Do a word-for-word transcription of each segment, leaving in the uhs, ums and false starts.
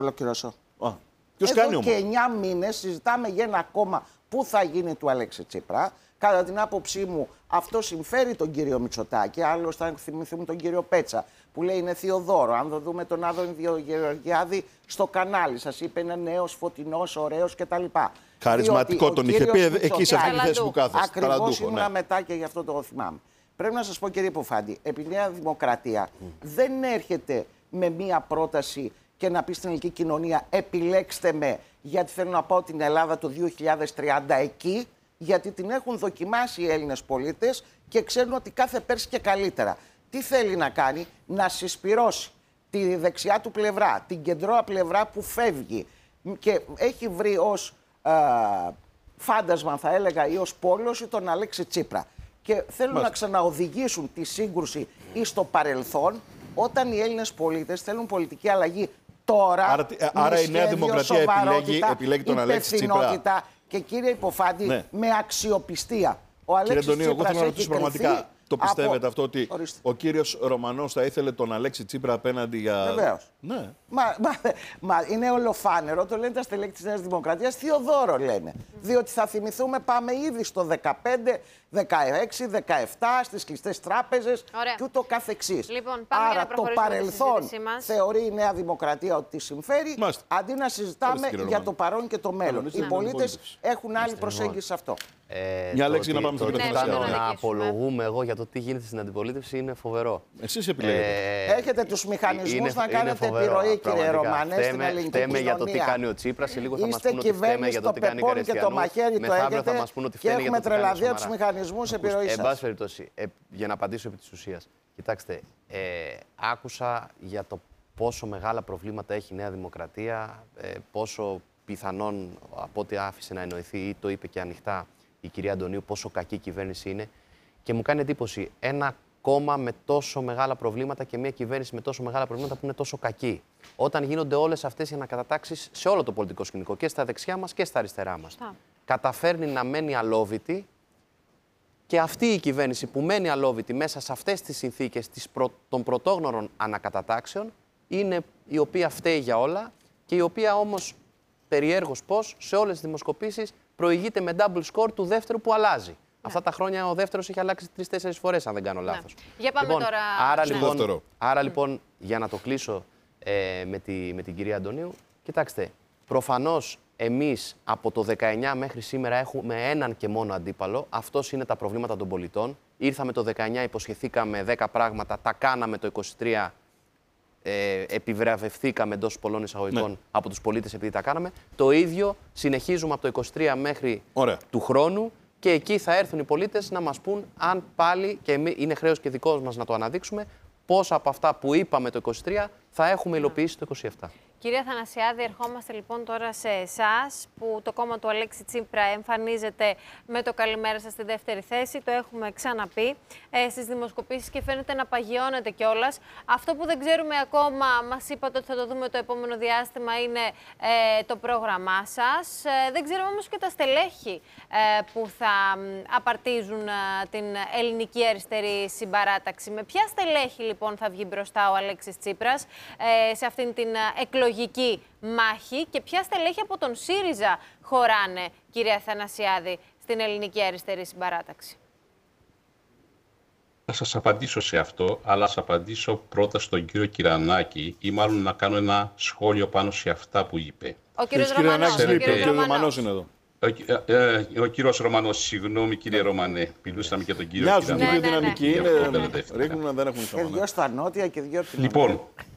Ολοκληρώσω. Ποιος Εδώ κάνει και όμως? εννιά μήνες συζητάμε για ένα κόμμα που θα γίνει του Αλέξη Τσίπρα. Κατά την άποψή μου, αυτό συμφέρει τον κύριο Μητσοτάκη. Άλλος θα θυμηθούμε τον κύριο Πέτσα, που λέει είναι Θεοδόρο. Αν δεν δούμε τον Άδωνη Γεωργιάδη στο κανάλι, σας είπε είναι νέος, φωτεινός, ωραίος κτλ. Χαρισματικό τον είχε πει, εκεί σε αυτή τη θέση που κάθεστε. Ακριβώς ήμουνα ναι. μετά και γι' αυτό το θυμάμαι. Πρέπει να σας πω, κύριε Ποφάντη, επειδή η Νέα Δημοκρατία mm. δεν έρχεται με μία πρόταση και να πει στην ελληνική κοινωνία επιλέξτε με, γιατί θέλω να πάω την Ελλάδα το δύο χιλιάδες τριάντα εκεί, γιατί την έχουν δοκιμάσει οι Έλληνες πολίτες και ξέρουν ότι κάθε πέρσι και καλύτερα. Τι θέλει να κάνει? Να συσπυρώσει τη δεξιά του πλευρά, την κεντρώα πλευρά που φεύγει και έχει βρει ως α, φάντασμα, θα έλεγα, ή ως πόλωση τον Αλέξη Τσίπρα. Και θέλουν Μάλιστα. να ξαναοδηγήσουν τη σύγκρουση ή στο παρελθόν, όταν οι Έλληνες πολίτες θέλουν πολιτική αλλαγή τώρα. Άρα, άρα η Νέα Δημοκρατία επιλέγει, επιλέγει τον Αλέξη Τσίπρα. Και κύριε Υποφάντη, ναι. με αξιοπιστία. Ο Αλέξης Τσίπρας εγώ θέλω να ρωτήσω πραγματικά. Το πιστεύετε από... αυτό ότι Ορίστε. ο κύριος Ρωμανός θα ήθελε τον Αλέξη Τσίπρα απέναντι για... Βεβαίως. Ναι. Μα, μα, μα είναι ολοφάνερο, το λένε τα στελέχη της Νέας Δημοκρατίας, Θεοδόρο λένε. Mm. Διότι θα θυμηθούμε, πάμε ήδη στο δεκαπέντε, δεκαέξι, δεκαεπτά, στις κλειστές τράπεζες και ούτω καθεξής. Λοιπόν, άρα το παρελθόν θεωρεί η Νέα Δημοκρατία ότι τη συμφέρει, Μάλιστα. αντί να συζητάμε Μάλιστα, για το παρόν και το μέλλον. Οι πολίτες έχουν άλλη προσέγγιση σε αυτό. Ε, Μια λέξη να πάμε στο τελευταίο. Να απολογούμε εγώ για το τι γίνεται στην αντιπολίτευση είναι φοβερό. Εσείς επιλέγετε. Ε, Έχετε τους μηχανισμούς να κάνετε επιρροή, κύριε Ρωμανέ, στην ελληνική κοινωνία. Φταίμε για το τι κάνει ο Τσίπρας, σε λίγο θα μας πούνε ότι φταίμε για το τι κάνει η Καρεσκιανού. Και το μαχαίρι το έχετε και έχουμε τρελαδεί από τους μηχανισμούς επιρροής σας. Εν πάση περιπτώσει, για να απαντήσω επί της ουσίας. Κοιτάξτε, άκουσα για το πόσο μεγάλα προβλήματα έχει η Νέα Δημοκρατία, πόσο πιθανόν από ό,τι άφησε να εννοηθεί ή το είπε και ανοιχτά η κυρία Αντωνίου, πόσο κακή κυβέρνηση είναι. Και μου κάνει εντύπωση ένα κόμμα με τόσο μεγάλα προβλήματα και μια κυβέρνηση με τόσο μεγάλα προβλήματα που είναι τόσο κακή. Όταν γίνονται όλες αυτές οι ανακατατάξεις σε όλο το πολιτικό σκηνικό, και στα δεξιά μας και στα αριστερά μας, Στά. καταφέρνει να μένει αλόβητη. Και αυτή η κυβέρνηση που μένει αλόβητη μέσα σε αυτές τις συνθήκες προ... των πρωτόγνωρων ανακατατάξεων είναι η οποία φταίει για όλα και η οποία όμως περιέργως πώς σε όλες τις δημοσκοπήσεις προηγείται με double score του δεύτερου που αλλάζει. Ναι. Αυτά τα χρόνια ο δεύτερος έχει αλλάξει τρεις-τέσσερις φορές, αν δεν κάνω λάθος. Ναι. Για πάμε λοιπόν, τώρα. Άρα, ναι. λοιπόν, άρα λοιπόν, για να το κλείσω ε, με, τη, με την κυρία Αντωνίου, κοιτάξτε, προφανώς εμείς από το δεκαεννιά μέχρι σήμερα έχουμε έναν και μόνο αντίπαλο. Αυτός είναι τα προβλήματα των πολιτών. Ήρθαμε το δεκαεννιά, υποσχεθήκαμε δέκα πράγματα, τα κάναμε το είκοσι τρία. Ε, επιβραβευθήκαμε εντός πολλών εισαγωγικών ναι. από τους πολίτες επειδή τα κάναμε. Το ίδιο συνεχίζουμε από το είκοσι τρία μέχρι Ωραία. του χρόνου και εκεί θα έρθουν οι πολίτες να μας πούν αν πάλι, και είναι χρέος και δικό μας να το αναδείξουμε, πόσα από αυτά που είπαμε το είκοσι τρία θα έχουμε υλοποιήσει το είκοσι επτά. Κυρία Θανασιάδη, ερχόμαστε λοιπόν τώρα σε εσάς, που το κόμμα του Αλέξη Τσίπρα εμφανίζεται με το καλημέρα σας στη δεύτερη θέση. Το έχουμε ξαναπεί ε, στις δημοσκοπήσεις και φαίνεται να παγιώνεται κιόλας. Αυτό που δεν ξέρουμε ακόμα, μας είπατε ότι θα το δούμε το επόμενο διάστημα, είναι ε, το πρόγραμμά σας. Ε, δεν ξέρουμε όμως και τα στελέχη ε, που θα απαρτίζουν ε, την ελληνική αριστερή συμπαράταξη. Με ποια στελέχη λοιπόν θα βγει μπροστά ο Αλέξης Τσίπρας ε, σε αυτήν την εκλογή μάχη και ποια στελέχη από τον ΣΥΡΙΖΑ χωράνε, κυρία Θανασιάδη, στην ελληνική αριστερή συμπαράταξη? Θα σας απαντήσω σε αυτό, αλλά θα απαντήσω πρώτα στον κύριο Κυρανάκη ή μάλλον να κάνω ένα σχόλιο πάνω σε αυτά που είπε. Ο κύριος Ρωμανός, ο κύριος Ρωμανός είναι εδώ. Ο, ε, ε, ο κύριος Ρωμανός, συγγνώμη κύριε Ρωμανέ, μιλούσαμε και τον κύριο Κυρανάκη. Κυρανάκη. Μοιάζουν και οι δυναμικοί, ρίχνουν, δεν έχουν και δυο στα νότια και δυο από την Λοιπόν,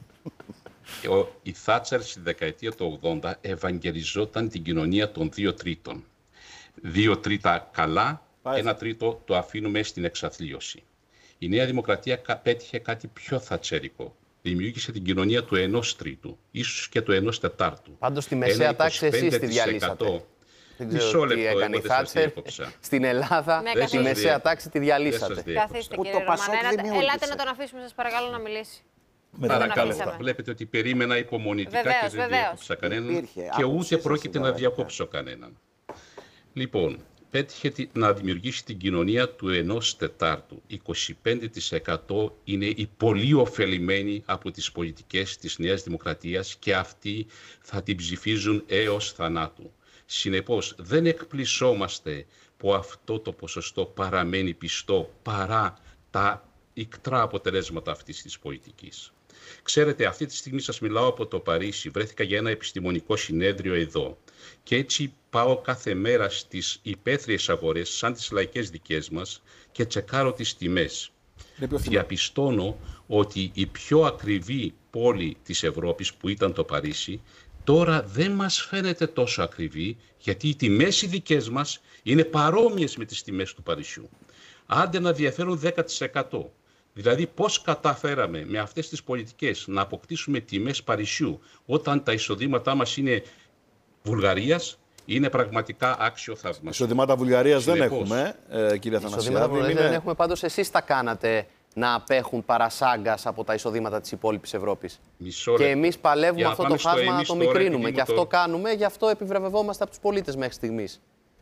η Θάτσερ στη δεκαετία του ογδόντα ευαγγελιζόταν την κοινωνία των δύο τρίτων. Δύο τρίτα καλά, Πάει. ένα τρίτο το αφήνουμε στην εξαθλίωση. Η Νέα Δημοκρατία πέτυχε κάτι πιο θατσερικό. Δημιούργησε την κοινωνία του ενός τρίτου, ίσως και του ενός τετάρτου. Πάντως στη μεσαία τάξη εσείς τη διαλύσατε. Δεν ξέρω τι έκανε η Θάτσερ. Στην Ελλάδα ναι, τη μεσαία τάξη τη διαλύσατε. Καθίστε κύριε Ρωμανέ, ελάτε να τον αφήσουμε σας παρακαλώ να μιλήσει. Παρακαλώ. Βλέπετε ότι περίμενα υπομονητικά βεβαίως, και δεν διάκοψα κανέναν και ούτε πρόκειται να διακόψω κανέναν. Λοιπόν, πέτυχε να δημιουργήσει την κοινωνία του ενός τετάρτου. είκοσι πέντε τοις εκατό είναι οι πολύ ωφελημένοι από τις πολιτικές της Νέας Δημοκρατίας και αυτοί θα την ψηφίζουν έως θανάτου. Συνεπώς, δεν εκπλησόμαστε που αυτό το ποσοστό παραμένει πιστό παρά τα ικτρά αποτελέσματα αυτής της πολιτικής. Ξέρετε, αυτή τη στιγμή σας μιλάω από το Παρίσι, βρέθηκα για ένα επιστημονικό συνέδριο εδώ και έτσι πάω κάθε μέρα στις υπαίθριες αγορές, σαν τις λαϊκές δικές μας, και τσεκάρω τις τιμές. Διαπιστώνω ότι η πιο ακριβή πόλη της Ευρώπης, που ήταν το Παρίσι, τώρα δεν μας φαίνεται τόσο ακριβή, γιατί οι τιμές οι δικές μας είναι παρόμοιες με τις τιμές του Παρισιού. Άντε να διαφέρουν δέκα τοις εκατό. Δηλαδή, πώς καταφέραμε με αυτές τις πολιτικές να αποκτήσουμε τιμές Παρισιού όταν τα εισοδήματά μας είναι Βουλγαρίας, είναι πραγματικά άξιο θαύμα. Εισοδημάτα Βουλγαρίας δεν έχουμε, ε, κύριε Αθανασιάδη. Εισοδήματα Βουλγαρίας δεν έχουμε, πάντως εσείς τα κάνατε να απέχουν παρασάγκας από τα εισοδήματα της υπόλοιπης Ευρώπης. Και εμείς παλεύουμε αυτό το χάσμα να το μικρύνουμε. Και αυτό το... κάνουμε, γι' αυτό επιβραβευόμαστε από τους πολίτες μέχρι στιγμής.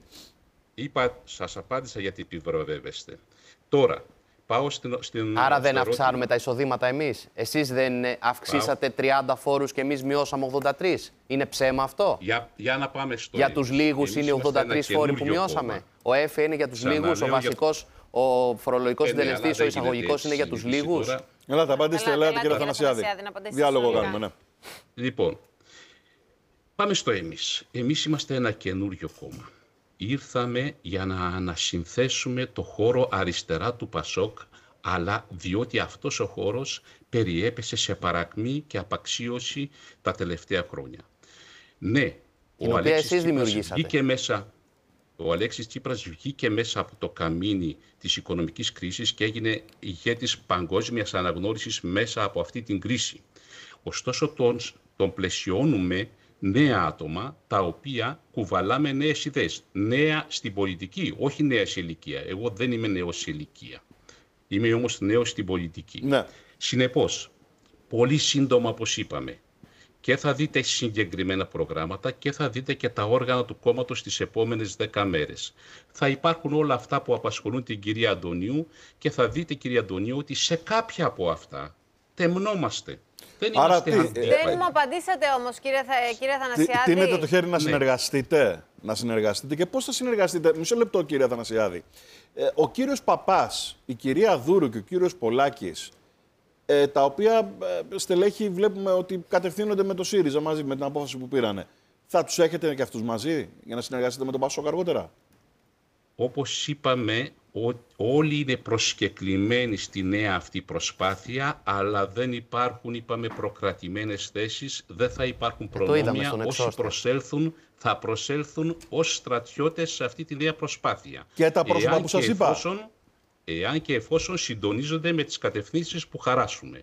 Είπα, σας απάντησα γιατί επιβραβεύεστε. Τώρα, πάω στην, στην Άρα δεν αυξάνουμε ρότι... τα εισοδήματα εμείς. Εσείς δεν αυξήσατε πάω. τριάντα φόρους και εμείς μειώσαμε ογδόντα τρία. Είναι ψέμα αυτό? Για, για να πάμε στο Για τους λίγους είναι ογδόντα τρία φόροι που μειώσαμε. Κόμμα. Ο ΕΦΕ είναι για τους Ξανά λίγους, ο βασικός, για... ο φορολογικός συντελεστής, ο εισαγωγικός είναι για τους λίγους. Έλα, θα απαντήσετε, ελάτε κύριε Αθανασιάδη. Διάλογο κάνουμε, ναι. Λοιπόν, πάμε στο εμείς. Εμείς είμαστε ένα καινούριο κόμμα. Ήρθαμε για να ανασυνθέσουμε το χώρο αριστερά του Πασόκ, αλλά διότι αυτός ο χώρος περιέπεσε σε παρακμή και απαξίωση τα τελευταία χρόνια. Ναι, ο Αλέξης Τσίπρας βγήκε μέσα... Ο Αλέξης Τσίπρας βγήκε μέσα από το καμίνι της οικονομικής κρίσης και έγινε ηγέτης παγκόσμιας αναγνώρισης μέσα από αυτή την κρίση. Ωστόσο τον, τον πλαισιώνουμε νέα άτομα, τα οποία κουβαλάμε νέες ιδέες. Νέα στην πολιτική, όχι νέα σε ηλικία. Εγώ δεν είμαι νέος σε ηλικία. Είμαι όμως νέος στην πολιτική. Ναι. Συνεπώς, πολύ σύντομα, όπως είπαμε, και θα δείτε συγκεκριμένα προγράμματα και θα δείτε και τα όργανα του κόμματος τις επόμενες δέκα μέρες. Θα υπάρχουν όλα αυτά που απασχολούν την κυρία Αντωνίου και θα δείτε, κυρία Αντωνίου, ότι σε κάποια από αυτά τεμνόμαστε. Δεν Άρα, είμαστε τι, αντίπαλοι. Δεν μου απαντήσατε όμως, κύριε, Θα, κύριε Αθανασιάδη. Τι, τίνετε το χέρι να ναι. συνεργαστείτε. Να συνεργαστείτε. Και πώς θα συνεργαστείτε? Μισό λεπτό, κύριε Αθανασιάδη. Ε, ο κύριος Παπάς, η κυρία Δούρου και ο κύριος Πολάκης, ε, τα οποία ε, στελέχη βλέπουμε ότι κατευθύνονται με το ΣΥΡΙΖΑ μαζί, με την απόφαση που πήρανε. Θα τους έχετε και αυτούς μαζί για να συνεργαστείτε με τον Πασόκ αργότερα? Όπως είπαμε, ο, όλοι είναι προσκεκλημένοι στη νέα αυτή προσπάθεια, αλλά δεν υπάρχουν, είπαμε, προκρατημένες θέσεις, δεν θα υπάρχουν προνόμια. Όσοι προσέλθουν, θα προσέλθουν ως στρατιώτες σε αυτή τη νέα προσπάθεια. Και τα πρόσωπα που σας είπα. Εφόσον, εάν και εφόσον συντονίζονται με τις κατευθύνσεις που χαράσουμε.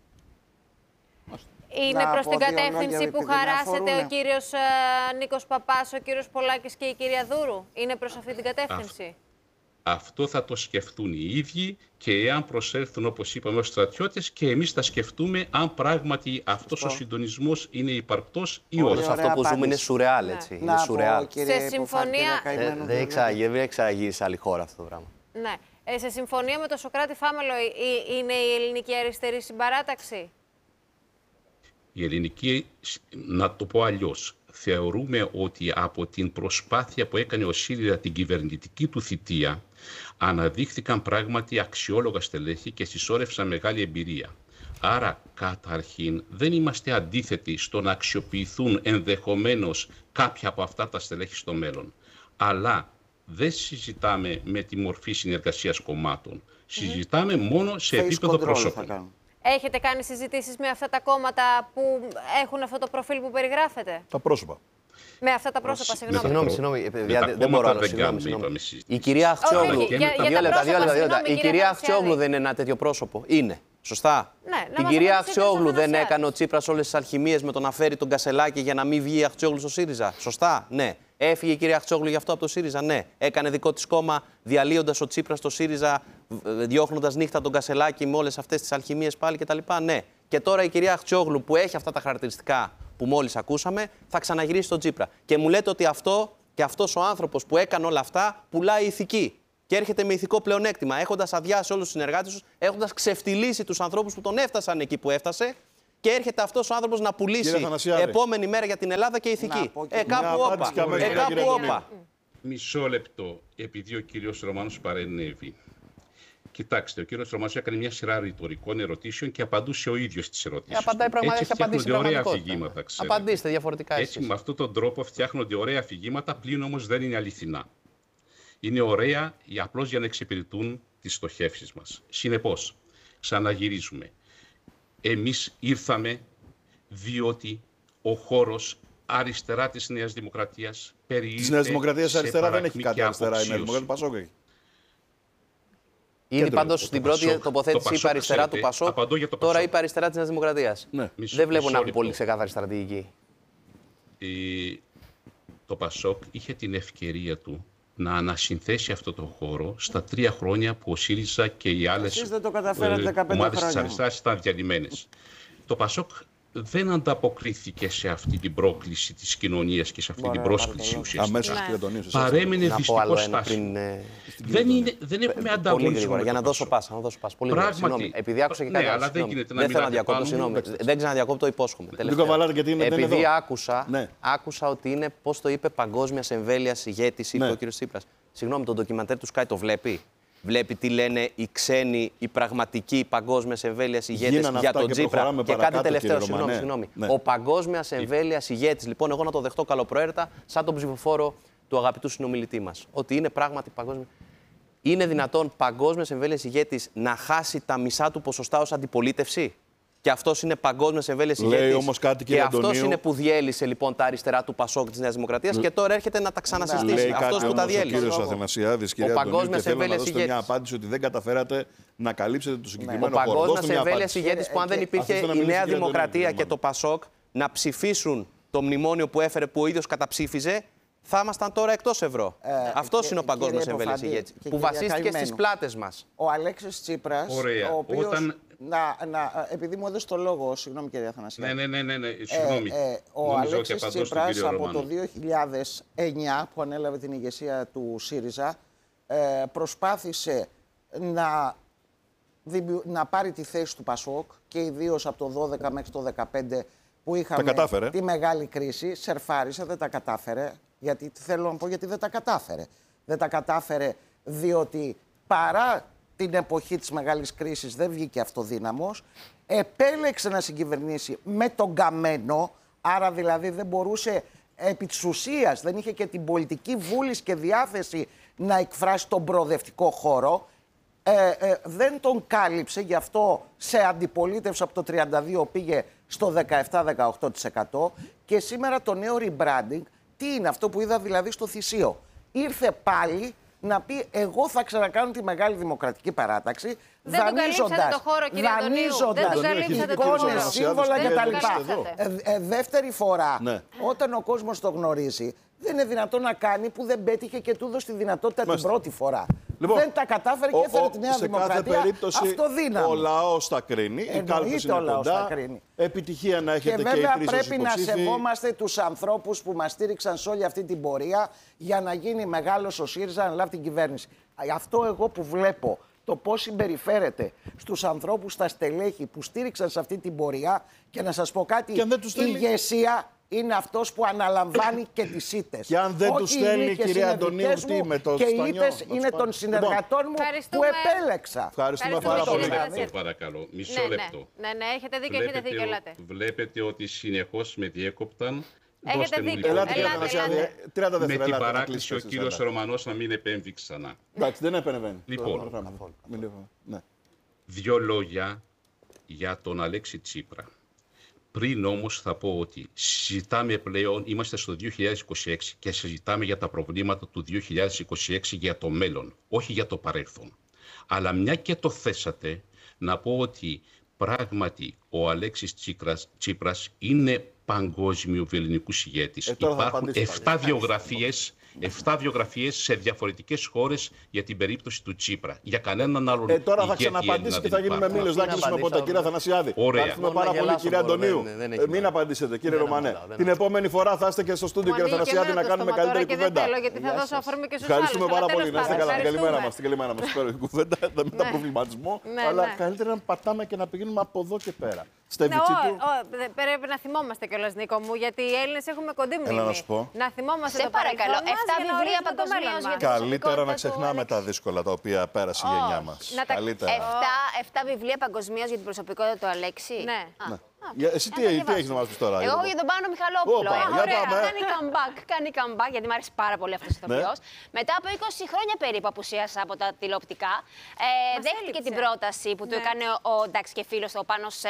Είναι να προς την κατεύθυνση που χαράσετε αφορούν. ο κύριος uh, Νίκος Παπάς, ο κύριος Πολάκης και η κυρία Δούρου? Είναι προς αυτή την κατεύθυνση? Α, αυτό θα το σκεφτούν οι ίδιοι και εάν προσέλθουν, όπως είπαμε, ως στρατιώτες, και εμείς θα σκεφτούμε αν πράγματι αυτός ο συντονισμός είναι υπαρκτός ή όχι. Αυτό που απάντηση. ζούμε είναι σουρεάλ, έτσι. Ναι. Είναι Να σουρεάλ. πω, κύριε Σε συμφωνία- Ποφάτη, Δεν εξαγεί, εξαγεί σε άλλη χώρα αυτό το πράγμα. Ναι. Ε, σε συμφωνία με τον Σωκράτη Φάμελο ε, είναι η ελληνική αριστερή συμπαράταξη? Η ελληνική, να το πω αλλιώς, θεωρούμε ότι από την προσπάθεια που έκανε ο ΣΥΡΙΖΑ την κυβερνητική του θητεία, αναδείχθηκαν πράγματι αξιόλογα στελέχη και συσσόρευσαν μεγάλη εμπειρία. Άρα, καταρχήν, δεν είμαστε αντίθετοι στο να αξιοποιηθούν ενδεχομένως κάποια από αυτά τα στελέχη στο μέλλον. Αλλά δεν συζητάμε με τη μορφή συνεργασίας κομμάτων. Συζητάμε μόνο σε Face επίπεδο control προσώπων. θα κάνουν. Έχετε κάνει συζητήσεις με αυτά τα κόμματα που έχουν αυτό το προφίλ που περιγράφετε? Τα πρόσωπα. Με αυτά τα πρόσωπα, συγγνώμη. Συγγνώμη, συγγνώμη. Με τα Δεν μπορώ άλλο. δεν Συγγνώμη, κάνουμε, συγγνώμη. είπαμε, συζήτηση. Η κυρία Αχτσιόγλου. Όχι, για- για τα Δύο λεπτά, δύο πρόσωπα, λεπτά, δύο λεπτά. συγγνώμη, Η κύριε κυρία Αθανασιάδη. Αχτσιόγλου δεν είναι ένα τέτοιο πρόσωπο? Είναι. Σωστά. Ναι, να Την μας κυρία απαντήσει ο Αχτσιόγλου δεν Αθανασιάδης. έκανε ο Τσίπρας όλες τις αλχημίες με το να φέρει τον Κασελάκη για να μην βγει η Αχτσιόγλου στο ΣΥΡΙΖΑ? Σωστά. Ναι. Έφυγε η κυρία Αχτσιόγλου γι' αυτό από το ΣΥΡΙΖΑ? Ναι. Έκανε δικό της κόμμα διαλύοντας ο Τσίπρας στο ΣΥΡΙΖΑ, διώχνοντας νύχτα τον Κασελάκη με όλες αυτές τις αλχημίες πάλι κτλ. Ναι. Και τώρα η κυρία Αχτσιόγλου, που έχει αυτά τα χαρακτηριστικά που μόλις ακούσαμε, θα ξαναγυρίσει στον Τσίπρα. Και μου λέτε ότι αυτό Και αυτός ο άνθρωπος που έκανε όλα αυτά πουλάει ηθική. Και έρχεται με ηθικό πλεονέκτημα, έχοντας αδειάσει όλους τους συνεργάτες τους, έχοντας ξεφτυλίσει τους ανθρώπους που τον έφτασαν εκεί που έφτασε. Και έρχεται αυτός ο άνθρωπος να πουλήσει επόμενη μέρα για την Ελλάδα και ηθική. Ε, κάπου όπα. Ε, κάπου όπα. Μισό λεπτό, επειδή ο κύριος Ρωμάνος παρενέβη. Κοιτάξτε, ο κύριος Ρωμάνος έκανε μια σειρά ρητορικών ερωτήσεων και απαντούσε ο ίδιος στις ερωτήσεις. Ε, απαντάει πραγματικά, έτσι φτιάχνονται ωραία αφηγήματα, ξέρετε. Απαντήστε διαφορετικά εσείς. Έτσι, με αυτόν τον τρόπο φτιάχνονται ωραία αφηγήματα, πλην όμως δεν είναι αληθινά. Είναι ωραία απλώς για να εξυπηρετούν τις στοχεύσεις μας. Συνεπώς, ξαναγυρίζουμε. Εμείς ήρθαμε διότι ο χώρος αριστερά της Νέας Δημοκρατίας περιείρεται. Της Νέας Δημοκρατίας αριστερά δεν έχει κάτι αριστερά. Η Νέα Δημοκρατία του Πασόκ έχει. Ήδη πάντως στην πρώτη τοποθέτηση είπε αριστερά του Πασόκ. Τώρα είπε αριστερά της Νέας Δημοκρατίας. Ναι. Δεν βλέπω να έχουν πολύ ξεκάθαρη στρατηγική. Η... Το Πασόκ είχε την ευκαιρία του να ανασυνθέσει αυτό το χώρο στα τρία χρόνια που ο ΣΥΡΙΖΑ και οι άλλες ομάδες της αριστεράς ήταν διαλυμένες. Το Πασόκ δεν ανταποκρίθηκε σε αυτή την πρόκληση της κοινωνίας και σε αυτή την πρόσκληση ουσιαστικά. Παρέμεινε δυστυχώς στάσιμο. Δεν, είναι, δεν έχουμε ανταγωνισμό. Για να δώσω πάσα. Να δώσω πάσα. Πολύ Πράγματι. Συγγνώμη. Επειδή άκουσα και κάτι ναι, άλλο. Αλλά δεν γίνεται να δεν θέλω να μιλάτε διακόπτω, συγγνώμη. Δεν ξαναδιακόπτω, υπόσχομαι. Επειδή άκουσα, ναι. άκουσα ότι είναι, πώς το είπε, παγκόσμιας εμβέλειας ηγέτης, είπε ναι. ο κ. Τσίπρας. Συγγνώμη, το ντοκιμαντέρ του Sky το βλέπει. Βλέπει τι λένε οι ξένοι, οι πραγματικοί παγκόσμιας εμβέλειας ηγέτες για τον Τσίπρα. Και, και κάτι τελευταίο, συγγνώμη. συγγνώμη. Ναι. Ο παγκόσμιας εμβέλειας ηγέτης, λοιπόν, εγώ να το δεχτώ καλοπροαίρετα, σαν τον ψηφοφόρο του αγαπητού συνομιλητή μας. Ότι είναι πράγματι παγκόσμια. Είναι δυνατόν παγκόσμιας εμβέλειας ηγέτης να χάσει τα μισά του ποσοστά ως αντιπολίτευση? Και αυτός είναι παγκόσμιας εμβέλειας ηγέτης. Και αυτός είναι που διέλυσε λοιπόν τα αριστερά του Πασόκ της Νέας Δημοκρατίας Λ... και τώρα έρχεται να τα ξανασυστήσει. Αυτός που τα διέλυσε. Ο κύριος Αθανασιάδης, κυρία Αντωνίου, και θέλω να δώσετε μια απάντηση ότι δεν καταφέρατε να καλύψετε το συγκεκριμένο ναι. χώρο. Ο παγκόσμιας εμβέλειας ηγέτης που αν δεν υπήρχε η Νέα Δημοκρατία και το Πασόκ να ψηφίσουν το μνημόνιο που έφερε, που ο ίδιος καταψήφιζε, θα ήμασταν τώρα εκτός ευρώ. Ε, αυτός είναι ο παγκόσμιος εμβέλειας ηγέτης, που βασίστηκε στις πλάτες μας. Ο Αλέξης Τσίπρας, Ωραία. ο οποίος, Όταν... να, να, επειδή μου έδωσε το λόγο, συγγνώμη κύριε Αθανασιάδη. Ναι, ναι, ναι, ναι, συγγνώμη. Ε, ε, ο Αλέξης Τσίπρας από το δύο χιλιάδες εννιά που ανέλαβε την ηγεσία του ΣΥΡΙΖΑ ε, προσπάθησε να, να πάρει τη θέση του Πασόκ και ιδίως από το δώδεκα μέχρι το δεκαπέντε που είχαμε τη μεγάλη κρίση, σερφάρισε, δεν τα κατάφερε. Γιατί θέλω να πω γιατί δεν τα κατάφερε. Δεν τα κατάφερε διότι παρά την εποχή της μεγάλης κρίσης δεν βγήκε αυτοδύναμος. Επέλεξε να συγκυβερνήσει με τον καμένο, άρα δηλαδή δεν μπορούσε επί της ουσίας, δεν είχε και την πολιτική βούληση και διάθεση να εκφράσει τον προοδευτικό χώρο. Ε, ε, δεν τον κάλυψε, γι' αυτό σε αντιπολίτευση από το τριάντα δύο πήγε στο δεκαεπτά με δεκαοκτώ τοις εκατό και σήμερα το νέο rebranding, τι είναι αυτό που είδα δηλαδή στο Θησίο. Ήρθε πάλι να πει εγώ θα ξανακάνω τη μεγάλη δημοκρατική παράταξη δεν δανείζοντας, το χώρο, κύριε δανείζοντας εικόνες, σύμβολα κτλ. Ε, ε, δεύτερη φορά, ναι. όταν ο κόσμος το γνωρίζει, δεν είναι δυνατόν να κάνει που δεν πέτυχε και του έδωσε τη δυνατότητα Μάλιστα. την πρώτη φορά. Λοιπόν, δεν τα κατάφερε και έφερε τη Νέα σε Δημοκρατία κάθε περίπτωση, αυτοδύναμη. Ο λαός τα κρίνει, οι κάλπες είναι κοντά, επιτυχία να έχετε και, και βέβαια οι τρεις πρέπει να σεβόμαστε τους ανθρώπους που μας στήριξαν σε όλη αυτή την πορεία για να γίνει μεγάλος ο ΣΥΡΙΖΑ να λάβει την κυβέρνηση. Αυτό εγώ που βλέπω, το πώς συμπεριφέρεται στους ανθρώπους, στα στελέχη που στήριξαν σε αυτή την πορεία και να σας πω κάτι, η ηγεσία είναι αυτός που αναλαμβάνει και τις ήττες. Και αν δεν τους στέλνει, κυρία Αντωνίου, τι με το και οι Στανιό, ήττες είναι των συνεργατών μου που επέλεξα. Ευχαριστούμε πάρα πολύ. Παρακαλώ, μισό ναι, λεπτό. Ναι, ναι, έχετε δίκιο, έχετε δίκιο, ελάτε. Βλέπετε ότι συνεχώς με διέκοπταν. Έχετε δίκιο. Ελάτε, ελάτε, με την παράκληση ο κύριος Ρωμανός να μην επέμβει ξανά. Εντάξει, δεν επέμβει. Λοιπόν, δύο λόγια για τον Αλέξη Τσίπρα. Πριν όμως θα πω ότι συζητάμε πλέον, είμαστε στο δύο χιλιάδες είκοσι έξι και συζητάμε για τα προβλήματα του δύο χιλιάδες είκοσι έξι για το μέλλον, όχι για το παρέλθον. Αλλά μια και το θέσατε, να πω ότι πράγματι ο Αλέξης Τσίπρας, Τσίπρας είναι παγκόσμιο βιολινικούς ηγέτης. Ε, Υπάρχουν εφτά βιογραφίες, εφτά βιογραφίες σε διαφορετικές χώρες για την περίπτωση του Τσίπρα. Για κανέναν άλλον Ε, τώρα θα ηγέτη ξαναπαντήσει και θα Έλληνα γίνει με δεν μήλος. υπάρχουν. Δεν κλείσουμε ποτέ, κύριε Αθανασιάδη. Ωραία. Ευχαριστούμε πάρα πολύ, κύριε Αντωνίου. Ε, Μην απαντήσετε, κύριε Ρωμανέ. Την επόμενη φορά θα είστε και στο στούντιο, κύριε Αθανασιάδη, να κάνουμε καλύτερη κουβέντα. Δεν θέλω, γιατί θα δώσω αφορμή και στους άλλους. Ευχαριστούμε πάρα πολύ. Να είστε καλά. Καλημέρα μα. Καλημέρα μα. Κουβέντα με τα προβληματισμό. Αλλά καλύτερα να πατάμε και να πηγαίνουμε από εδώ και πέρα. Ναι, πρέπει να θυμόμαστε κιόλας, Νίκο μου, γιατί οι Έλληνες έχουμε κοντή μνήμη. Έλα να σου πω. Να θυμόμαστε Σε το παρακαλώ, παρελθόν μας εφτά για να βιβλία ορίζουμε το παγκοσμίως μέλλον για μας. την Καλύτερα να προσωπικότητα ξεχνάμε του τα δύσκολα τα οποία πέρασε η γενιά μας. Να τα- Καλύτερα. Εφτά, εφτά βιβλία παγκοσμίως για την προσωπικότητα του Αλέξη. Ναι. Ναι. Για- Εσύ τι, τι έχεις να μας πεις τώρα? Εγώ για έχω το- για τον Πάνο Μιχαλόπουλο. Όπα, Έχω, για ωραία, πάμε. κάνει comeback, κάνει comeback, γιατί μου άρεσε πάρα πολύ αυτός ο ηθοποιός. Μετά από είκοσι χρόνια περίπου απουσίασα από τα τηλεοπτικά. Ε, δέχτηκε έλειψε. την πρόταση που του Ναι. έκανε ο, εντάξει και φίλος ο Πάνος, ε,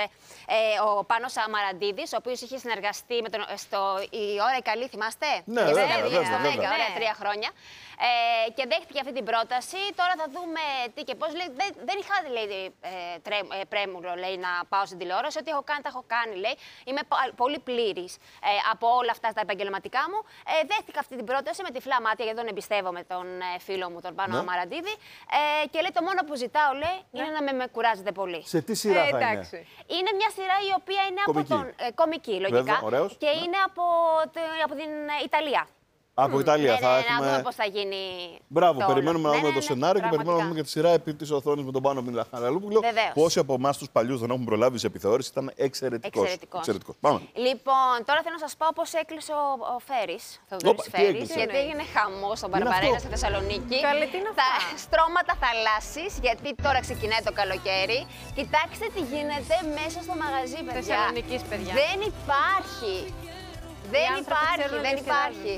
ο Πάνος Αμαραντίδης, ο οποίος είχε συνεργαστεί με τον, στο «Η ώρα η καλή», θυμάστε? Ναι, Και βέβαια, στο βέβαια, δέκα, βέβαια. ωραία, Ναι. τρία χρόνια. Ε, και δέχτηκε αυτή την πρόταση. Τώρα θα δούμε τι και πώς. Λέει, δεν, δεν είχα λέει, ε, τρέ, ε, πρέμουρο λέει, να πάω στην τηλεόραση. Ό,τι έχω κάνει, τα έχω κάνει. Λέει. Είμαι πα- πολύ πλήρης ε, από όλα αυτά τα επαγγελματικά μου. Ε, δέχτηκα αυτή την πρόταση με τυφλά μάτια, γιατί τον εμπιστεύομαι τον ε, φίλο μου, τον Πάνο Ναι. Αμαραντίδη. Ε, και λέει: το μόνο που ζητάω λέει, είναι να με, με κουράζετε πολύ. Σε τι σειρά Ε, θα εντάξει. είναι? Είναι μια σειρά η οποία είναι Κομική. από τον. Ε, κομική, λογικά. Βέβαια, ωραίος. Και Ναι. είναι από, το- από την ε, Ιταλία. Από Ιταλία Ναι, θα ναι, ναι, να έχουμε. δούμε πώς θα γίνει. Μπράβο, το όλο. περιμένουμε να Ναι, δούμε ναι, το ναι, σενάριο και περιμένουμε να πραγματικά. δούμε και τη σειρά επί τη οθόνη με τον Πάνο Μιχαλόπουλο. Βεβαίως. Πόσοι από εμά του παλιού δεν έχουν προλάβει σε επιθεώρηση, ήταν εξαιρετικό. Εξαιρετικός. Πάμε. Λοιπόν, τώρα θέλω να σας πω πώς έκλεισε ο, ο Φέρης, ο Όπα, Θοδωρής τι Φέρης, έκλεισε? γιατί έγινε χαμός στον Είναι Μπαρμπαρένα αυτό? στη Θεσσαλονίκη. Καλή, τι είναι Τα αυτά? στρώματα θαλάσσης, γιατί τώρα ξεκινάει το καλοκαίρι. Κοιτάξτε τι γίνεται μέσα στο μαγαζί, παιδιά. Θεσσαλονικής, παιδιά. Δεν υπάρχει. Δεν άνθρωποι υπάρχει, ξέρουν δεν τι υπάρχει.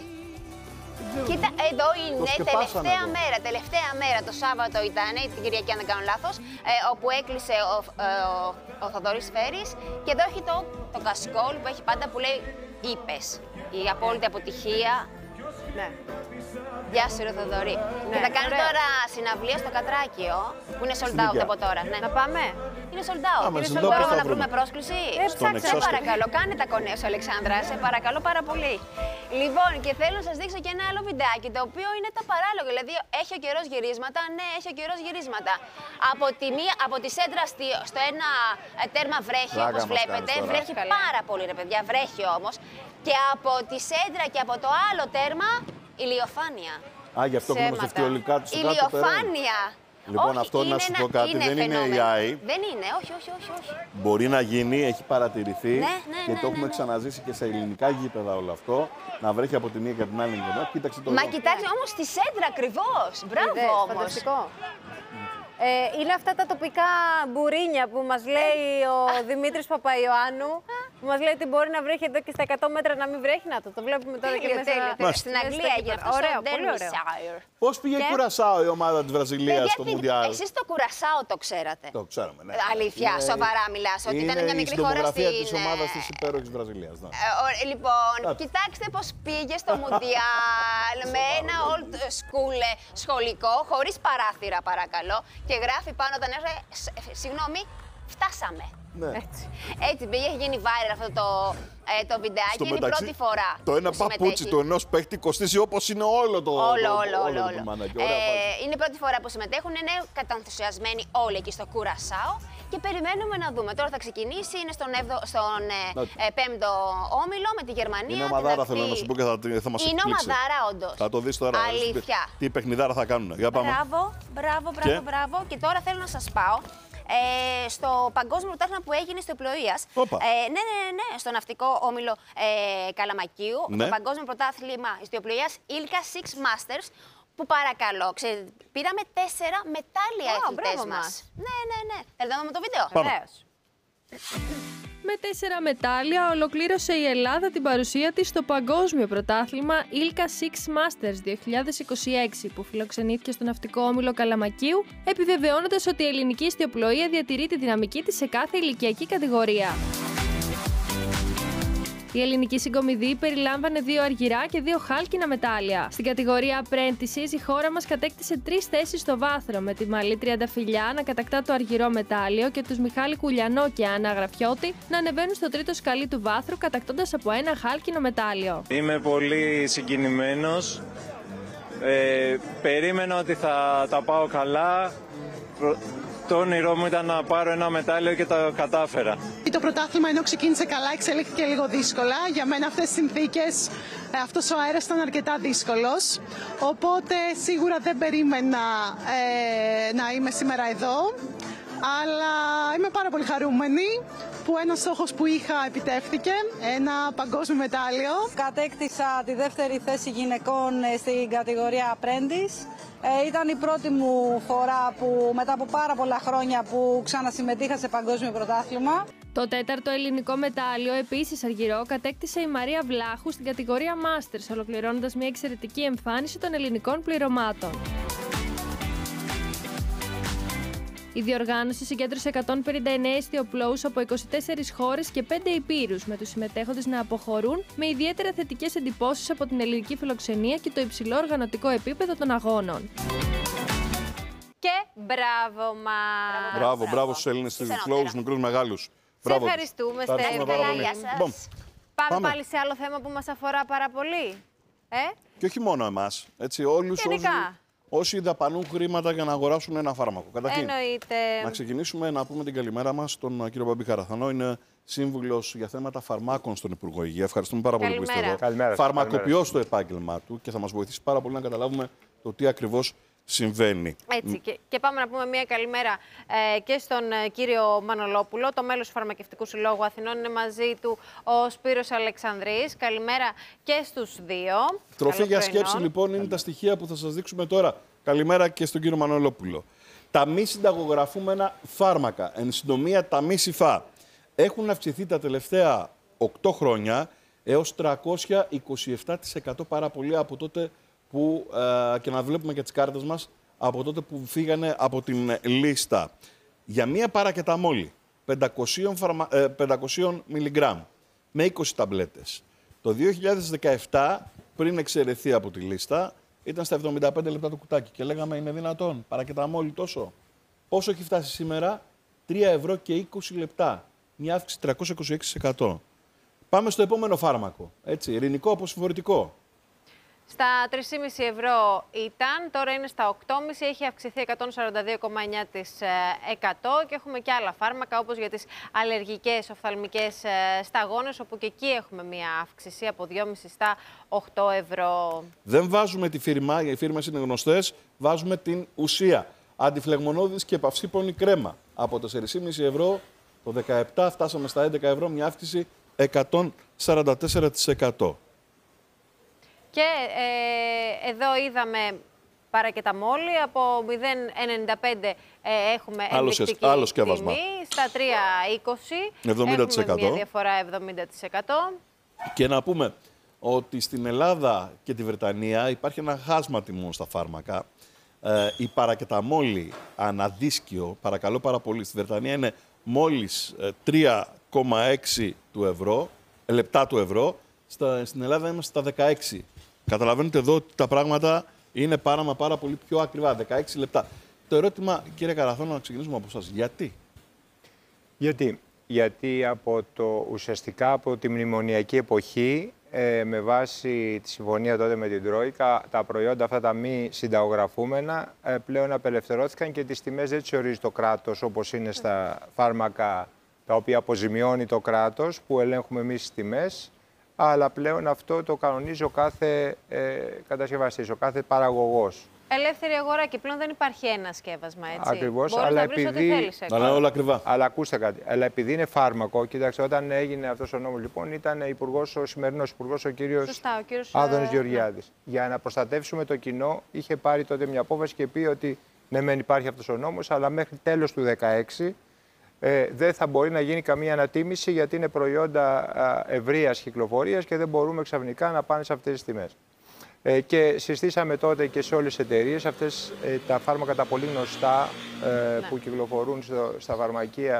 Κοίτα, εδώ είναι σκεπάσανε τελευταία εδώ. μέρα. Τελευταία μέρα, το Σάββατο ήταν, την Κυριακή, αν δεν κάνω λάθος, ε, όπου έκλεισε ο, ε, ο, ο Θοδωρής Φέρης. Και εδώ έχει το, το κασκόλ που έχει πάντα που λέει «Είπες». Η απόλυτη αποτυχία. Ναι. Γεια σου, ρε Θοδωρή. Ναι, Και θα κάνει ωραία. τώρα συναυλία στο Κατράκιο, που είναι sold out Ηλικία. από τώρα. Ναι. Να πάμε. Είναι sold out. Άμα Είναι sold sold out, out. πώς Μπορούμε θα να βρούμε βρούμε? πρόσκληση. Ε, Στον ψάξτε. Σε εξώστο. παρακαλώ, κάνε τα κονέα σου, Αλεξάνδρα. Σε παρακαλώ πάρα πολύ. Λοιπόν, και θέλω να σα δείξω και ένα άλλο βιντεάκι, το οποίο είναι τα παράλογα. Δηλαδή, έχει ο καιρό γυρίσματα. Ναι, έχει ο καιρό γυρίσματα. Από τη, μία, από τη σέντρα στη- στο ένα ε, τέρμα βρέχει, Πλάκα όπω μας βλέπετε. κάνεις τώρα. Βρέχει Καλά. πάρα πολύ, ρε παιδιά. Βρέχει όμω. Και από τη σέντρα και από το άλλο τέρμα, ηλιοφάνεια. Α, γι' αυτό έχουμε σκεφτεί όλοι κάτω στο κάτω τερέν. Ηλιοφάνεια. Λοιπόν, Όχι, αυτό να είναι σου ένα- πω κάτι, είναι δεν είναι φαινόμενο. έι άι. Δεν είναι, όχι, όχι, όχι. όχι. Μπορεί να γίνει, έχει παρατηρηθεί Ναι, ναι, και ναι, το έχουμε ναι, ναι. ξαναζήσει και σε ελληνικά γήπεδα όλο αυτό. Να βρέχει από τη μία και από την άλλη γενιά. Κοίταξε το Μα εδώ. κοιτάξτε όμω τη σέντρα ακριβώ. Μπράβο Είδες, όμω. φανταστικό. Ε, είναι αυτά τα τοπικά μπουρίνια που μας λέει ο Δημήτρης Παπαϊωάννου, που μας λέει ότι μπορεί να βρέχει εδώ και στα εκατό μέτρα να μην βρέχει. Να το, το βλέπουμε τώρα και μέσα. Μάλιστα. Στην μέσα Αγγλία στο έγινε γήπεδο. αυτό. Ωραίο, στο πολύ ωραίο. Derbyshire. Πώς πήγε η Και- Κουρασάο η ομάδα της Βραζιλίας στο Γιατί Μουντιάλ? εσείς το Κουρασάο το ξέρατε. Το ξέρουμε, ναι. Αλήθεια, Είναι- σοβαρά μιλάς, ότι ήταν μια μικρή Είναι η χώρα συντομογραφία στην, της ε, ομάδας της υπέροχης Βραζιλίας. ναι. Ε, ω- λοιπόν, Κάτσε. κοιτάξτε πώς πήγε στο Μουντιάλ με ένα old school ε, σχολικό, χωρίς παράθυρα παρακαλώ, και γράφει πάνω όταν έρχεται, «Σ- ε, συγγνώμη, φτάσαμε». Ναι. Έτσι πήγε, έχει γίνει viral αυτό το, ε, το βιντεάκι, Στο είναι η μεταξύ, πρώτη φορά το ένα που συμμετέχει. παπούτσι του ενός παίχτη κοστίζει όπως είναι όλο το Όλο, το- όλο, όλο. το όλο. μανάκι. Ωραία φάση. Ε, είναι η πρώτη φορά που συμμετέχουν, είναι κατανθουσιασμένοι όλοι εκεί στο Κουρασάο και περιμένουμε να δούμε. Τώρα θα ξεκινήσει, είναι στον, έβδο- στον ε, Να- ε, πέμπτο όμιλο με τη Γερμανία. Είναι την ομαδάρα, αυτή- θέλω να σου πω και θα, θα μας Είναι εκπλήξει. ομαδάρα, όντως. Θα το δεις τώρα. Αλήθεια. Τι παιχνιδάρα θα κάνουν. Για πάμε. Μπράβο, μπράβο, μπράβο, Και? μπράβο. Και τώρα θέλω να σας πάω ε, στο παγκόσμιο πρωτάθλημα που έγινε στο Πλοίας. Όπα. Ε, ναι, ναι, ναι, ναι, στο ναυτικό όμιλο ε, Καλαμακίου. Ναι. Το παγκόσμιο πρωτάθλημα ιστιοπλοείας Ήλκα Six Masters. Που παρακαλώ, ξέρετε, πήραμε τέσσερα μετάλλια Α, οι αθλητές μπράβο μας. μας. Ναι, ναι, ναι. Θέλετε να δούμε το βίντεο. Πάμε. Βεβαίως. Με τέσσερα μετάλλια ολοκλήρωσε η Ελλάδα την παρουσία της στο Παγκόσμιο Πρωτάθλημα Ήλκα Six Masters δύο χιλιάδες είκοσι έξι που φιλοξενήθηκε στο ναυτικό όμιλο Καλαμακίου, επιβεβαιώνοντας ότι η ελληνική ιστιοπλοεία διατηρεί τη δυναμική της σε κάθε ηλικιακή κατηγορία. Η ελληνική συγκομιδή περιλάμβανε δύο αργυρά και δύο χάλκινα μετάλλια. Στην κατηγορία Apprentices, η χώρα μας κατέκτησε τρεις θέσεις στο βάθρο, με τη Μαλή Τριανταφυλλιά να κατακτά το αργυρό μετάλλιο και τους Μιχάλη Κουλιανό και Άννα Γραφιώτη να ανεβαίνουν στο τρίτο σκαλί του βάθρου, κατακτώντας από ένα χάλκινο μετάλλιο. Είμαι πολύ συγκινημένος. Ε, περίμενα ότι θα τα πάω καλά. Το όνειρό μου ήταν να πάρω ένα μετάλλιο και το κατάφερα. Το πρωτάθλημα, ενώ ξεκίνησε καλά, εξελίχθηκε λίγο δύσκολα. Για μένα αυτές τις συνθήκες, αυτός ο αέρας ήταν αρκετά δύσκολος. Οπότε σίγουρα δεν περίμενα ε, να είμαι σήμερα εδώ. Αλλά είμαι πάρα πολύ χαρούμενη που ένας στόχος που είχα επιτεύχθηκε, ένα παγκόσμιο μετάλλιο. Κατέκτησα τη δεύτερη θέση γυναικών στην κατηγορία Apprentice. Ε, ήταν η πρώτη μου φορά που μετά από πάρα πολλά χρόνια που ξανασυμμετείχα σε παγκόσμιο πρωτάθλημα. Το τέταρτο ελληνικό μετάλλιο, επίσης αργυρό, κατέκτησε η Μαρία Βλάχου στην κατηγορία Masters, ολοκληρώνοντας μια εξαιρετική εμφάνιση των ελληνικών πληρωμάτων. Η διοργάνωση συγκέντρωσε εκατόν πενήντα εννέα ιστιοπλώους από είκοσι τέσσερις χώρες και πέντε υπήρους, με τους συμμετέχοντες να αποχωρούν με ιδιαίτερα θετικές εντυπώσεις από την ελληνική φιλοξενία και το υψηλό οργανωτικό επίπεδο των αγώνων. Και μπράβο μας! Μπράβο, μπράβο στους Έλληνες ιστιοπλώους, μικρούς μεγάλους. Σε ευχαριστούμε, Στέφη. Πάμε, Πάμε πάλι σε άλλο θέμα που μας αφορά πάρα πολύ. Ε? Και όχι μόνο εμάς. Έτσι, όλους όσοι, όσοι δαπανούν χρήματα για να αγοράσουν ένα φάρμακο. Καταρχήν, εννοείται. Να ξεκινήσουμε να πούμε την καλημέρα μας στον κύριο Μπαμπή Καραθανό. Είναι σύμβουλος για θέματα φαρμάκων στον Υπουργό Υγεία. Ευχαριστούμε πάρα πολύ που είστε εδώ. Καλημέρα. Φαρμακοποιός στο επάγγελμά του και θα μας βοηθήσει πάρα πολύ να καταλάβουμε το τι ακριβώς συμβαίνει. Έτσι, και, και πάμε να πούμε μια καλημέρα ε, και στον ε, κύριο Μανολόπουλο, το μέλος του Φαρμακευτικού Συλλόγου Αθηνών. Είναι μαζί του ο Σπύρος Αλεξανδρής. Καλημέρα και στους δύο. Τροφή για σκέψη, λοιπόν, είναι τα στοιχεία που θα σας δείξουμε τώρα. Καλημέρα και στον κύριο Μανολόπουλο. Τα μη συνταγογραφούμενα φάρμακα, εν συντομία τα μη ΣΥΦΑ, έχουν αυξηθεί τα τελευταία οκτώ χρόνια έως τριακόσια είκοσι επτά τοις εκατό, πάρα πολύ από τότε που, ε, και να βλέπουμε και τις κάρτες μας, από τότε που φύγανε από την λίστα. Για μία παρακεταμόλη πεντακόσια, φαρμα, ε, πεντακόσια μιλιγκράμμ με είκοσι ταμπλέτες. Το δύο χιλιάδες δεκαεπτά, πριν εξαιρεθεί από τη λίστα, ήταν στα εβδομήντα πέντε λεπτά το κουτάκι και λέγαμε είναι δυνατόν, παρακεταμόλη τόσο. Πόσο έχει φτάσει σήμερα? τρία ευρώ και είκοσι λεπτά. Μια αύξηση τριακόσια είκοσι έξι τοις εκατό. Πάμε στο επόμενο φάρμακο. Έτσι, ειρηνικό αποσυμφορητικό. Στα τρία κόμμα πέντε ευρώ ήταν, τώρα είναι στα οκτώ κόμμα πέντε, έχει αυξηθεί εκατόν σαράντα δύο κόμμα εννέα τοις εκατό και έχουμε και άλλα φάρμακα όπως για τις αλλεργικές οφθαλμικές σταγόνες, όπου και εκεί έχουμε μία αύξηση από δύο κόμμα πέντε στα οκτώ ευρώ. Δεν βάζουμε τη φίρμα, οι φίρμες είναι γνωστές, βάζουμε την ουσία. Αντιφλεγμονώδης και παυσίπονη κρέμα. Από τέσσερα κόμμα πέντε ευρώ το δεκαεπτά φτάσαμε στα έντεκα ευρώ, μια αύξηση εκατόν σαράντα τέσσερα τοις εκατό. Και ε, εδώ είδαμε παρακεταμόλη, από μηδέν κόμμα ενενήντα πέντε ε, έχουμε ενδεικτική άλλο τιμή, στα τρία κόμμα είκοσι εβδομήντα τοις εκατό. Έχουμε μια διαφορά εβδομήντα τοις εκατό. Και να πούμε ότι στην Ελλάδα και τη Βρετανία υπάρχει ένα χάσμα τιμών στα φάρμακα. Ε, η παρακεταμόλη αναδίσκιο, παρακαλώ πάρα πολύ, στη Βρετανία είναι μόλις ε, τρία κόμμα έξι του ευρώ, ε, λεπτά του ευρώ. Στα, στην Ελλάδα είμαστε στα δεκαέξι. Καταλαβαίνετε εδώ ότι τα πράγματα είναι πάρα μα πάρα πολύ πιο ακριβά. δεκαέξι λεπτά. Το ερώτημα, κύριε Καραθάνο, να ξεκινήσουμε από εσάς. Γιατί? Γιατί, Γιατί από το, ουσιαστικά από τη μνημονιακή εποχή, ε, με βάση τη συμφωνία τότε με την Τρόικα, τα προϊόντα αυτά τα μη συνταγογραφούμενα ε, πλέον απελευθερώθηκαν και τις τιμές δεν τις ορίζει το κράτος, όπως είναι στα φάρμακα τα οποία αποζημιώνει το κράτος, που ελέγχουμε εμείς τις τιμές. Αλλά πλέον αυτό το κανονίζει ο κάθε ε, κατασκευαστής, ο κάθε παραγωγός. Ελεύθερη αγορά και πλέον δεν υπάρχει ένα σκεύασμα, έτσι. Ακριβώς, Μπορείς αλλά να βρεις επειδή... ό,τι θέλεις. Αλλά όλα ακριβά. Αλλά ακούστε κάτι, αλλά επειδή είναι φάρμακο, κοίταξε, όταν έγινε αυτός ο νόμος, λοιπόν, ήταν υπουργός, ο σημερινός υπουργός, ο κύριος, Σωστά, ο κύριος Άδωνης ε... Γεωργιάδης. Ναι. Για να προστατεύσουμε το κοινό, είχε πάρει τότε μια απόφαση και πει ότι ναι, μεν υπάρχει αυτός ο νόμος, αλλά μέχρι τέλος του δύο χιλιάδες δεκαέξι Ε, δεν θα μπορεί να γίνει καμία ανατίμηση, γιατί είναι προϊόντα ευρείας κυκλοφορίας και δεν μπορούμε ξαφνικά να πάνε σε αυτές τις τιμές. Ε, και συστήσαμε τότε και σε όλες τις εταιρείες αυτές ε, τα φάρμακα τα πολύ γνωστά ε, ναι. που κυκλοφορούν στο, στα φαρμακεία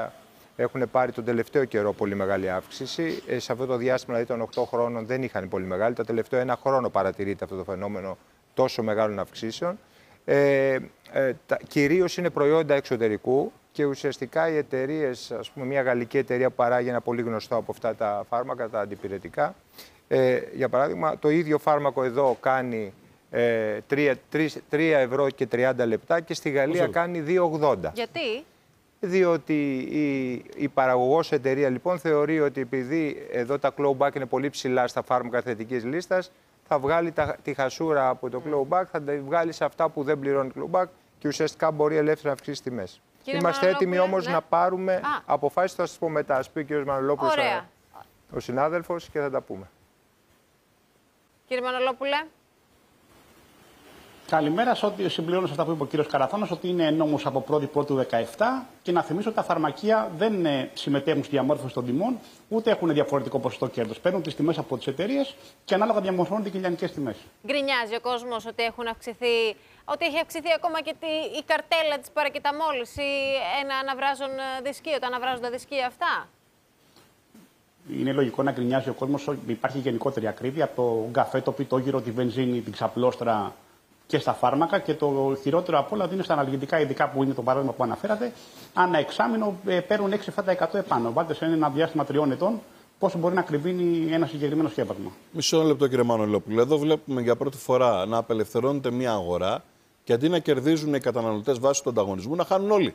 έχουν πάρει τον τελευταίο καιρό πολύ μεγάλη αύξηση. Ε, σε αυτό το διάστημα δηλαδή των οκτώ χρόνων δεν είχαν πολύ μεγάλη. Το τελευταίο ένα χρόνο παρατηρείται αυτό το φαινόμενο τόσο μεγάλων αυξήσεων. Ε, ε, Κυρίως είναι προϊόντα εξωτερικού και ουσιαστικά οι εταιρείες, ας πούμε μια γαλλική εταιρεία που παράγει ένα πολύ γνωστό από αυτά τα φάρμακα, τα αντιπυρετικά, ε, για παράδειγμα το ίδιο φάρμακο εδώ κάνει ε, τρία ευρώ και τριάντα λεπτά και στη Γαλλία Όσο. κάνει δύο ογδόντα. Γιατί? Διότι η, η παραγωγός εταιρεία λοιπόν θεωρεί ότι επειδή εδώ τα clawback είναι πολύ ψηλά στα φάρμακα θετικής λίστας, θα βγάλει τα, τη χασούρα από το clawback, θα τα βγάλει σε αυτά που δεν πληρώνει clawback και ουσιαστικά μπορεί ελεύθερα να αυξήσει τιμές. Κύριε Είμαστε έτοιμοι όμως ναι. να πάρουμε αποφάσεις, θα σας πω μετά. Ας πει ο κύριος Μανολόπουλος, ο συνάδελφος, και θα τα πούμε. Κύριε Μανολόπουλε. Καλημέρα. Σε ό,τι συμπληρώνω σε αυτά που είπε ο κύριος Καραθάνος, ότι είναι νόμος από πρώτη Πρώτου δύο χιλιάδες δεκαεπτά και να θυμίσω ότι τα φαρμακεία δεν συμμετέχουν στη διαμόρφωση των τιμών, ούτε έχουν διαφορετικό ποσοστό κέρδος. Παίρνουν τις τιμές από τις εταιρείες και ανάλογα διαμορφώνονται και οι λιανικές τιμές. Γκρινιάζει ο κόσμος ότι έχουν αυξηθεί, ότι έχει αυξηθεί ακόμα και τη, η καρτέλα της παρακεταμόλης ή ένα αναβράζον δισκείο, τα αναβράζοντα δισκεία αυτά. Είναι λογικό να γκρινιάζει ο κόσμος ότι υπάρχει γενικότερη ακρίβεια από το καφέ, το πιτόγυρο, τη βενζίνη, την ξαπλώστρα και στα φάρμακα, και το χειρότερο απ' όλα είναι στα αναλγητικά, ειδικά που είναι το παράδειγμα που αναφέρατε. Ανά εξάμηνο ε, παίρνουν έξι με επτά τοις εκατό επάνω. Βάλτε σε ένα διάστημα τριών ετών πόσο μπορεί να κρυβίνει ένα συγκεκριμένο σκέπασμα. Μισό λεπτό, κύριε Μανολόπουλο. Εδώ βλέπουμε για πρώτη φορά να απελευθερώνεται μια αγορά και αντί να κερδίζουν οι καταναλωτές βάσει του ανταγωνισμού, να χάνουν όλοι.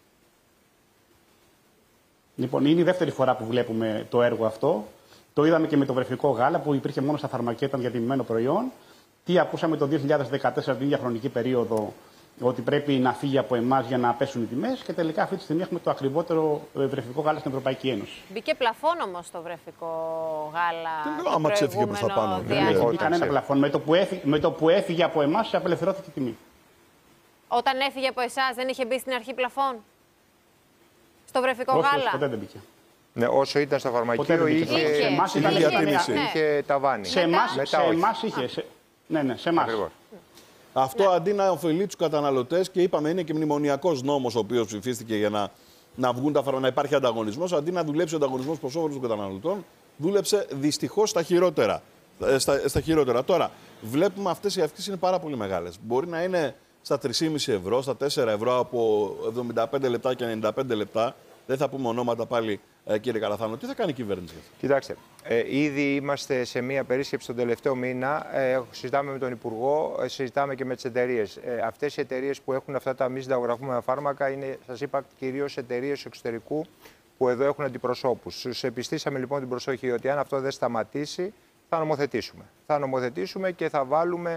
Λοιπόν, είναι η δεύτερη φορά που βλέπουμε το έργο αυτό. Το είδαμε και με το βρεφικό γάλα που υπήρχε μόνο στα φαρμακεία, ήταν διατιμημένο προϊόν. Τι ακούσαμε το δύο χιλιάδες δεκατέσσερα, την ίδια χρονική περίοδο, ότι πρέπει να φύγει από εμάς για να πέσουν οι τιμές, και τελικά αυτή τη στιγμή έχουμε το ακριβότερο βρεφικό γάλα στην Ευρωπαϊκή Ένωση. Μπήκε πλαφόν όμως το βρεφικό γάλα. Δεν άμα ξέφυγε προς τα πάνω. Δεν έχει μπει κανένα πλαφόν. Με το, που έφυγε, με το που έφυγε από εμάς, απελευθερώθηκε η τιμή. Όταν έφυγε από εσάς, δεν είχε μπει στην αρχή πλαφόν στο βρεφικό όχι, γάλα? Όχι, ποτέ δεν μπήκε. Ναι, όσο ήταν στο φαρμακείο είχε, είχε, είχε, είχε, είχε ταβάνι. Σε εμάς είχε. Σε... Ναι, ναι, σε εμάς. Αυτό ναι. αντί να ωφελεί τους καταναλωτές, και είπαμε είναι και μνημονιακός νόμος ο οποίος ψηφίστηκε για να, να βγουν τα φάρμακα, να υπάρχει ανταγωνισμός, αντί να δουλέψει ο ανταγωνισμός προς όφελος των καταναλωτών, δούλεψε δυστυχώς στα χειρότερα. Στα, στα χειρότερα. Τώρα, βλέπουμε αυτές οι αυξήσεις είναι πάρα πολύ μεγάλες. Μπορεί να είναι στα τρία κόμμα πέντε ευρώ, στα τέσσερα ευρώ από εβδομήντα πέντε λεπτά και ενενήντα πέντε λεπτά. Δεν θα πούμε ονόματα πάλι, ε, κύριε Καραθάνο. Τι θα κάνει η κυβέρνηση? Κοιτάξτε, ε, ήδη είμαστε σε μία περίσκεψη τον τελευταίο μήνα. Ε, συζητάμε με τον Υπουργό, ε, συζητάμε και με τις εταιρείες. Ε, αυτές οι εταιρείες που έχουν αυτά τα μη συνταγογραφούμενα φάρμακα είναι, σας είπα, κυρίως εταιρείες εξωτερικού που εδώ έχουν αντιπροσώπους. Τους επιστήσαμε λοιπόν την προσοχή ότι αν αυτό δεν σταματήσει, θα νομοθετήσουμε. Θα νομοθετήσουμε και θα βάλουμε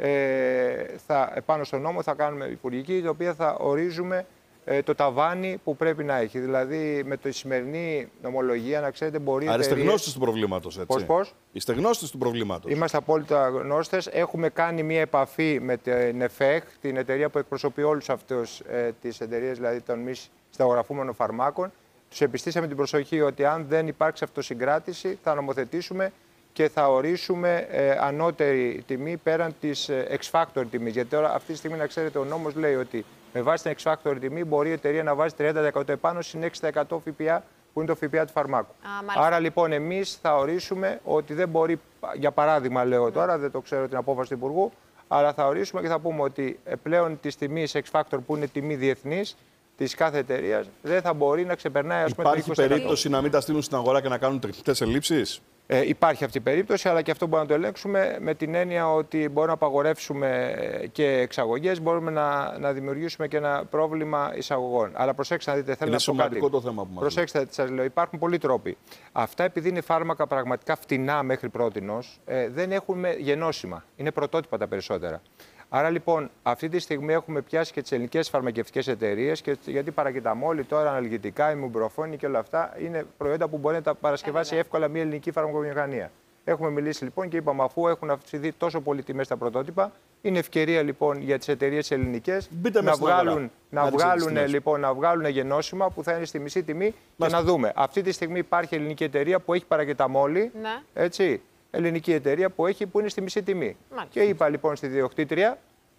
ε, θα, πάνω στον νόμο, θα κάνουμε υπουργική, η οποία θα ορίζουμε το ταβάνι που πρέπει να έχει. Δηλαδή, με τη σημερινή νομολογία, να ξέρετε, μπορεί. Άρα είστε γνώστες του προβλήματος, έτσι. Πώς, πώς? Είστε γνώστες του προβλήματος. Είμαστε απόλυτα γνώστες. Έχουμε κάνει μία επαφή με την ΕΦΕΧ, την εταιρεία που εκπροσωπεί όλους αυτούς ε, τις εταιρείες, δηλαδή των μη συνταγογραφούμενων φαρμάκων. Τους επιστήσαμε την προσοχή ότι αν δεν υπάρξει αυτοσυγκράτηση, θα νομοθετήσουμε και θα ορίσουμε ε, ανώτερη τιμή πέραν της ε, X-Factor τιμής. Γιατί τώρα, αυτή τη στιγμή, να ξέρετε, ο νόμος λέει ότι με βάση την X-Factor τιμή μπορεί η εταιρεία να βάζει τριάντα τοις εκατό επάνω συν έξι τοις εκατό ΦΠΑ, που είναι το ΦΠΑ του φαρμάκου. Α, Άρα λοιπόν εμείς θα ορίσουμε ότι δεν μπορεί, για παράδειγμα λέω τώρα, δεν το ξέρω την απόφαση του Υπουργού, αλλά θα ορίσουμε και θα πούμε ότι πλέον τη τιμή X-Factor, που είναι τιμή διεθνής της κάθε εταιρείας, δεν θα μπορεί να ξεπερνάει, ας πούμε, το είκοσι τοις εκατό. Υπάρχει περίπτωση να μην τα στείλουν στην αγορά και να κάνουν τεχνητές ελλείψεις? Ε, υπάρχει αυτή η περίπτωση, αλλά και αυτό μπορούμε να το ελέγξουμε με την έννοια ότι μπορούμε να απαγορεύσουμε και εξαγωγές, μπορούμε να, να δημιουργήσουμε και ένα πρόβλημα εισαγωγών. Αλλά προσέξτε να δείτε, θέλω είναι να πω κάτι. Το θέμα που μας προσέξτε, σας λέω, υπάρχουν πολλοί τρόποι. Αυτά, επειδή είναι φάρμακα πραγματικά φτηνά μέχρι πρότινος, ε, δεν έχουμε γενώσιμα. Είναι πρωτότυπα τα περισσότερα. Άρα λοιπόν, αυτή τη στιγμή έχουμε πιάσει και τις ελληνικές φαρμακευτικές εταιρείες, και γιατί παρακεταμόλη, τώρα αναλγητικά, ημουμπροφόνη και όλα αυτά είναι προϊόντα που μπορεί να τα παρασκευάσει εύκολα μια ελληνική φαρμακοβιομηχανία. Έχουμε μιλήσει λοιπόν και είπαμε, αφού έχουν αυξηθεί τόσο πολύ τιμές στα πρωτότυπα, είναι ευκαιρία λοιπόν για τις εταιρείες ελληνικές να βγάλουν, να, βγάλουν, λοιπόν, να βγάλουν γενώσιμα που θα είναι στη μισή τιμή. Και να δούμε. Αυτή τη στιγμή υπάρχει ελληνική εταιρεία που έχει παρακεταμόλη. Ναι. Έτσι. Ελληνική εταιρεία που έχει, που είναι στη μισή τιμή. Μάλιστα. Και είπα λοιπόν στη διοκτήτρια,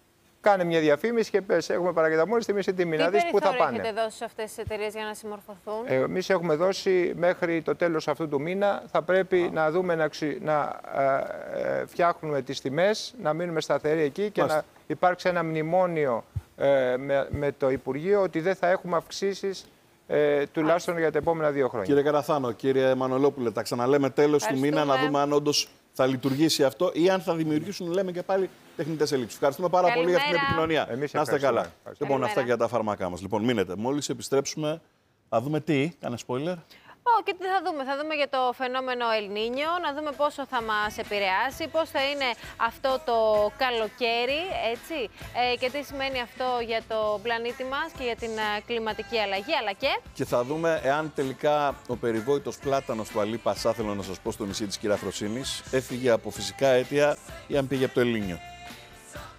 κάνε μια διαφήμιση και πες: έχουμε παρακαταμόνη στη μισή τιμή. Να δεις πού θα πάνε. Τι έχετε δώσει σε αυτές τις εταιρείες για να συμμορφωθούν? Εμείς έχουμε δώσει μέχρι το τέλος αυτού του μήνα. Θα πρέπει ah. να δούμε να, ξυ... να ε, ε, φτιάχνουμε τις τιμές, να μείνουμε σταθεροί εκεί και Μάλιστα. να υπάρξει ένα μνημόνιο ε, με, με το Υπουργείο ότι δεν θα έχουμε αυξήσεις ε, τουλάχιστον ah. για τα επόμενα δύο χρόνια. Κύριε Καραθάνο, κύριε Μανολόπουλε, τα ξαναλέμε τέλος του μήνα να δούμε αν όντως θα λειτουργήσει αυτό ή αν θα δημιουργήσουν, λέμε και πάλι, τεχνητές ελλείψεις. Ευχαριστούμε πάρα Καλημέρα. πολύ για την επικοινωνία. Εμείς να είστε καλά. Ευχαριστούμε. Λοιπόν, αυτά για τα φάρμακά μας. Λοιπόν, μείνετε. Μόλις επιστρέψουμε, θα δούμε τι. Κάνε spoiler. Oh, και τι θα δούμε. Θα δούμε για το φαινόμενο El Niño, να δούμε πόσο θα μας επηρεάσει, πώς θα είναι αυτό το καλοκαίρι, έτσι, ε, και τι σημαίνει αυτό για το πλανήτη μας και για την uh, κλιματική αλλαγή, αλλά και... Και θα δούμε εάν τελικά ο περιβόητος πλάτανος του Αλή Πασά, θέλω να σας πω, στο νησί της Κυραφροσύνης, έφυγε από φυσικά αίτια ή αν πήγε από το El Niño.